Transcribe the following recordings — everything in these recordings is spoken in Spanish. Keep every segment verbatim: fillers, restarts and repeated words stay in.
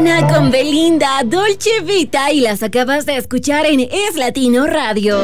Mañana con Belinda, Dolce Vita, y las acabas de escuchar en Es Latino Radio.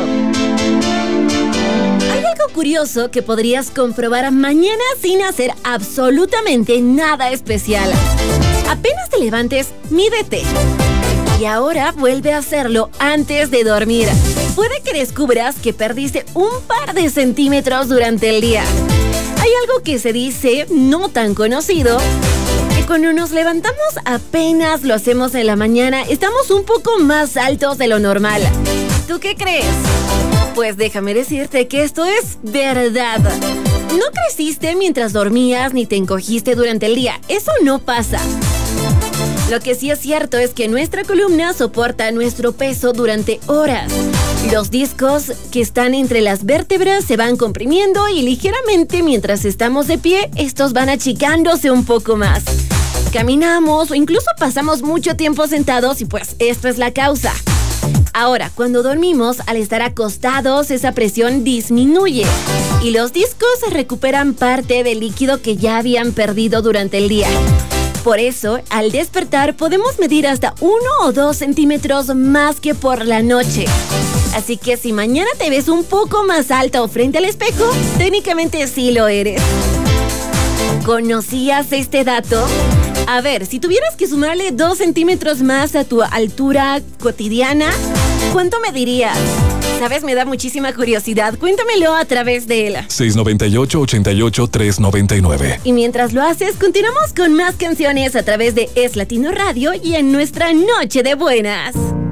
Hay algo curioso que podrías comprobar mañana sin hacer absolutamente nada especial. Apenas te levantes, mídete. Y ahora vuelve a hacerlo antes de dormir. Puede que descubras que perdiste un par de centímetros durante el día. Hay algo que se dice, no tan conocido, que cuando nos levantamos apenas lo hacemos en la mañana, estamos un poco más altos de lo normal. ¿Tú qué crees? Pues déjame decirte que esto es verdad. No creciste mientras dormías ni te encogiste durante el día. Eso no pasa. Lo que sí es cierto es que nuestra columna soporta nuestro peso durante horas. Los discos que están entre las vértebras se van comprimiendo y ligeramente mientras estamos de pie, estos van achicándose un poco más. Caminamos o incluso pasamos mucho tiempo sentados y pues esta es la causa. Ahora, cuando dormimos, al estar acostados, esa presión disminuye y los discos recuperan parte del líquido que ya habían perdido durante el día. Por eso, al despertar podemos medir hasta uno o dos centímetros más que por la noche. Así que si mañana te ves un poco más alta o frente al espejo, técnicamente sí lo eres. ¿Conocías este dato? A ver, si tuvieras que sumarle dos centímetros más a tu altura cotidiana, ¿cuánto medirías? ¿Sabes? Me da muchísima curiosidad. Cuéntamelo a través de él. seis nueve ocho, ochenta y ocho, tres noventa y nueve. Y mientras lo haces, continuamos con más canciones a través de Es Latino Radio y en nuestra Noche de Buenas.